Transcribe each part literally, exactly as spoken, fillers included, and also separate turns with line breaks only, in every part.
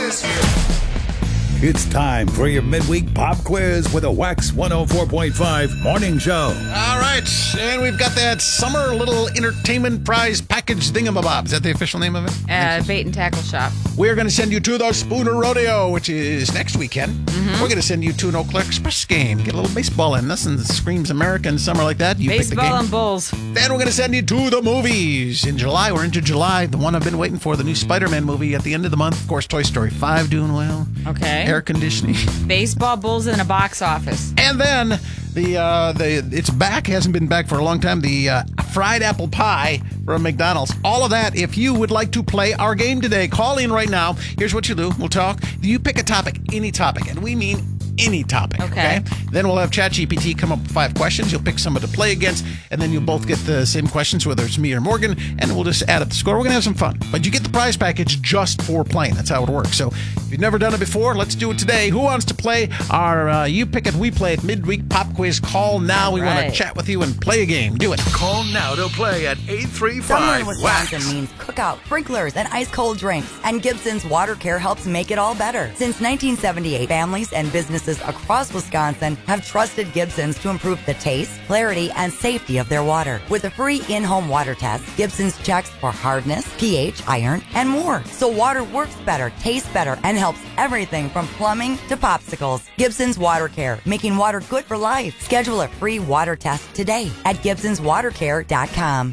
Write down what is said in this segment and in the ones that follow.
this year.
It's time for your midweek pop quiz with a Wax one oh four point five morning show.
All right, and we've got that summer little entertainment prize package thingamabob. Is that the official name of it?
Uh, bait and tackle shop.
We're going to send you to the Spooner Rodeo, which is next weekend. Mm-hmm. We're going to send you to an Eau Claire Express game. Get a little baseball in. Nothing screams American summer like that. You
baseball
pick the game.
and bulls.
Then we're going to send you to the movies. In July, we're into July. The one I've been waiting for, the new Spider-Man movie at the end of the month. Of course, Toy Story five doing well.
Okay.
Air conditioning.
Baseball, bulls in a box office.
And then the uh, the it's back. Hasn't been back for a long time. The uh, fried apple pie from McDonald's. All of that. If you would like to play our game today, call in right now. Here's what you do. We'll talk. You pick a topic, any topic, and we mean any topic.
Okay.
okay? Then we'll have ChatGPT come up with five questions. You'll pick someone to play against, and then you'll both get the same questions, whether it's me or Morgan, and we'll just add up the score. We're going to have some fun. But you get the prize package just for playing. That's how it works. So if you've never done it before, let's do it today. Who wants to play our uh, You Pick It, We Play It midweek pop quiz? Call now. We
right.
want to chat with you and play a game. Do it.
Call now to play at eight three
Summer
five
in Wisconsin
wax.
means cookout, sprinklers, and ice-cold drinks. And Gibson's Water Care helps make it all better. Since nineteen seventy-eight, families and businesses across Wisconsin have trusted Gibson's to improve the taste, clarity, and safety of their water. With a free in-home water test, Gibson's checks for hardness, pH, iron, and more. So water works better, tastes better, and helps everything from plumbing to popsicles. Gibson's Water Care, making water good for life. Schedule a free water test today at gibsons water care dot com.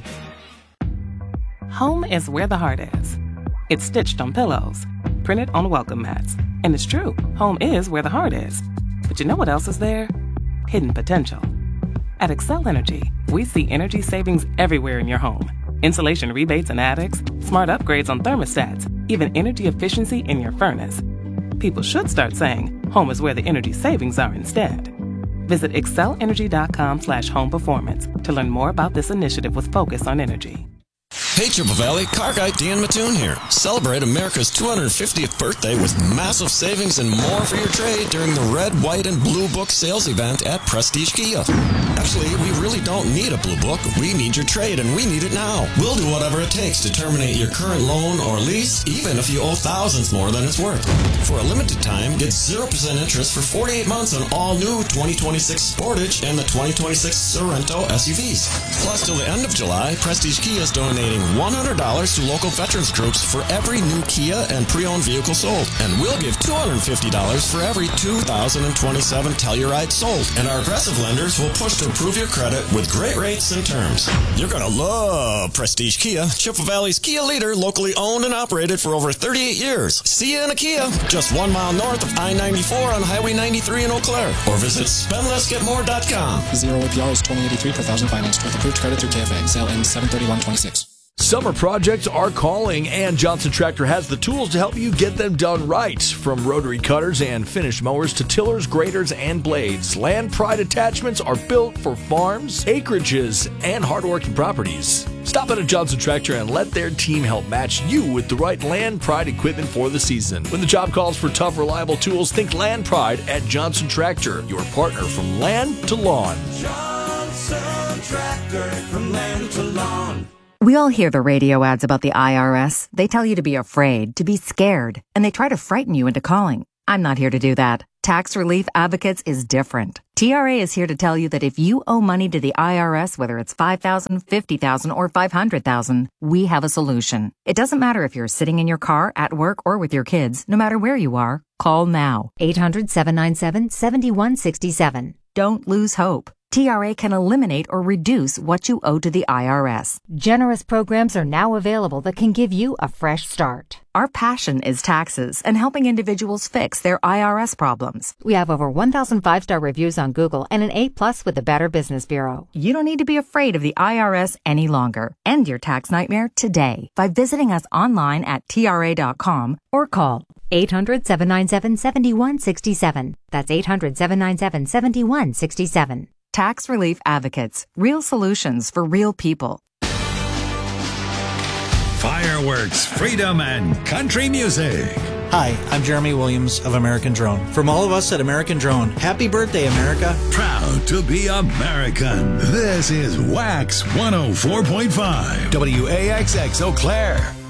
Home is where the heart is. It's stitched on pillows, printed on welcome mats. And it's true, home is where the heart is. But you know what else is there? Hidden potential. At Excel Energy, we see energy savings everywhere in your home. Insulation rebates in attics, smart upgrades on thermostats, even energy efficiency in your furnace. People should start saying, home is where the energy savings are instead. Visit excel energy dot com slash home performance to learn more about this initiative with focus on energy.
Hey, Triple Valley, Car Guy Dan Mattoon here. Celebrate America's two hundred fiftieth birthday with massive savings and more for your trade during the Red, White, and Blue Book sales event at Prestige Kia. Actually, we really don't need a Blue Book. We need your trade, and we need it now. We'll do whatever it takes to terminate your current loan or lease, even if you owe thousands more than it's worth. For a limited time, get zero percent interest for forty-eight months on all new twenty twenty-six Sportage and the twenty twenty-six Sorento S U Vs. Plus, till the end of July, Prestige Kia is donating one hundred dollars to local veterans groups for every new Kia and pre-owned vehicle sold. And we'll give two hundred fifty dollars for every two thousand twenty-seven Telluride sold. And our aggressive lenders will push to improve your credit with great rates and terms. You're going to love Prestige Kia, Chippewa Valley's Kia leader, locally owned and operated for over thirty-eight years. See you in a Kia, just one mile north of I ninety-four on Highway ninety-three in Eau Claire. Or visit spend less get more dot com.
Zero A P R is twenty eighty-three per thousand financed with approved credit through K F A. Sale ends seven thirty-one twenty-six.
Summer projects are calling, and Johnson Tractor has the tools to help you get them done right. From rotary cutters and finish mowers to tillers, graders, and blades, Land Pride attachments are built for farms, acreages, and hardworking properties. Stop in at Johnson Tractor and let their team help match you with the right Land Pride equipment for the season. When the job calls for tough, reliable tools, think Land Pride at Johnson Tractor, your partner from land to lawn.
Johnson Tractor, from land to lawn.
We all hear the radio ads about the I R S. They tell you to be afraid, to be scared, and they try to frighten you into calling. I'm not here to do that. Tax Relief Advocates is different. T R A is here to tell you that if you owe money to the I R S, whether it's five thousand dollars, fifty thousand dollars, or five hundred thousand dollars, we have a solution. It doesn't matter if you're sitting in your car, at work, or with your kids. No matter where you are, call now.
eight hundred, seven nine seven, seven one six seven.
Don't lose hope. T R A can eliminate or reduce what you owe to the I R S.
Generous programs are now available that can give you a fresh start.
Our passion is taxes and helping individuals fix their I R S problems.
We have over one thousand five-star reviews on Google and an A plus with the Better Business Bureau.
You don't need to be afraid of the I R S any longer. End your tax nightmare today by visiting us online at T R A dot com or call
eight hundred, seven nine seven, seven one six seven. That's eight hundred, seven nine seven, seven one six seven.
Tax Relief Advocates. Real solutions for real people.
Fireworks, freedom, and country music.
Hi, I'm Jeremy Williams of American Drone. From all of us at American Drone, happy birthday, America.
Proud to be American. This is Wax one oh four point five. W A X X Eau Claire.